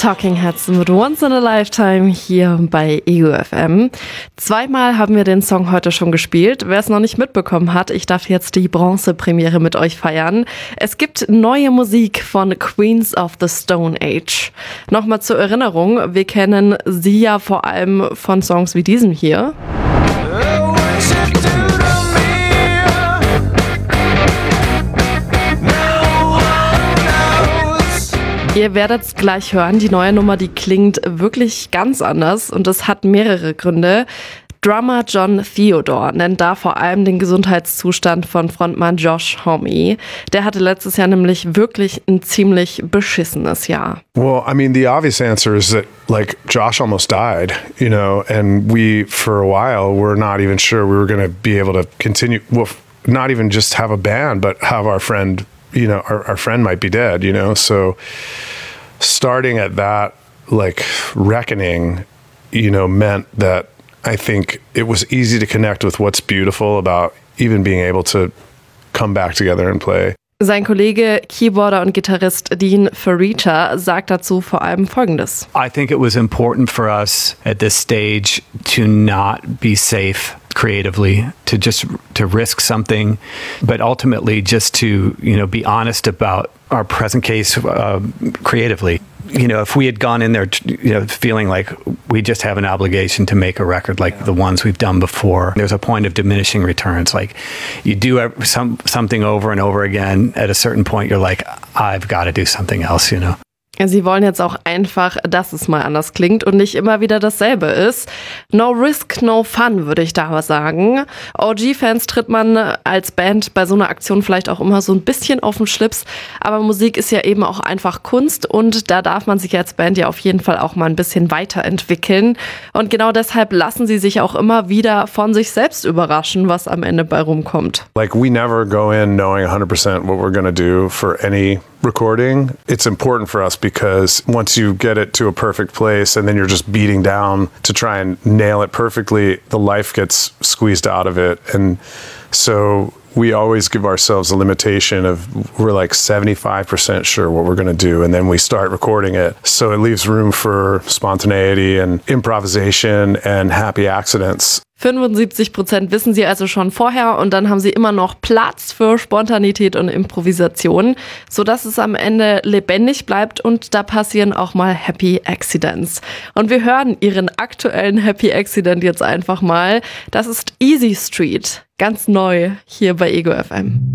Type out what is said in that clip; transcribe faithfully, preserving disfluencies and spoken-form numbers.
Talking Heads mit Once in a Lifetime hier bei Ego F M. Zweimal haben wir den Song heute schon gespielt. Wer es noch nicht mitbekommen hat, ich darf jetzt die Bronzepremiere mit euch feiern. Es gibt neue Musik von Queens of the Stone Age. Nochmal zur Erinnerung, wir kennen sie ja vor allem von Songs wie diesem hier. Ihr werdet es gleich hören, die neue Nummer, die klingt wirklich ganz anders und das hat mehrere Gründe. Drummer John Theodore nennt da vor allem den Gesundheitszustand von Frontmann Josh Homme. Der hatte letztes Jahr nämlich wirklich ein ziemlich beschissenes Jahr. Well, I mean, the obvious answer is that, like, Josh almost died, you know, and we, for a while, were not even sure we were going to be able to continue, well, not even just have a band, but have our friend, you know, our, our friend might be dead, you know, so starting at that, like, reckoning, you know, meant that I think it was easy to connect with what's beautiful about even being able to come back together and play. Sein Kollege, Keyboarder und Gitarrist Dean Ferrita sagt dazu vor allem Folgendes. I think it was important for us at this stage to not be safe creatively, to just to risk something, but ultimately just to, you know, be honest about our present case uh, creatively. You know, if we had gone in there, you know, feeling like we just have an obligation to make a record like the ones we've done before, there's a point of diminishing returns. Like, you do some something over and over again. At a certain point, you're like, I've got to do something else, you know. Sie wollen jetzt auch einfach, dass es mal anders klingt und nicht immer wieder dasselbe ist. No risk, no fun, würde ich da aber sagen. O G-Fans tritt man als Band bei so einer Aktion vielleicht auch immer so ein bisschen auf den Schlips, aber Musik ist ja eben auch einfach Kunst und da darf man sich als Band ja auf jeden Fall auch mal ein bisschen weiterentwickeln. Und genau deshalb lassen sie sich auch immer wieder von sich selbst überraschen, was am Ende bei rumkommt. Like, we never go in knowing one hundred percent what we're gonna do for any recording. It's important for us because once you get it to a perfect place and then you're just beating down to try and nail it perfectly, the life gets squeezed out of it. And so we always give ourselves a limitation of, we're like seventy-five percent sure what we're going to do, and then we start recording it. So it leaves room for spontaneity and improvisation and happy accidents. fünfundsiebzig Prozent wissen sie also schon vorher und dann haben sie immer noch Platz für Spontanität und Improvisation, sodass es am Ende lebendig bleibt und da passieren auch mal Happy Accidents. Und wir hören ihren aktuellen Happy Accident jetzt einfach mal. Das ist Easy Street, ganz neu hier bei Ego F M.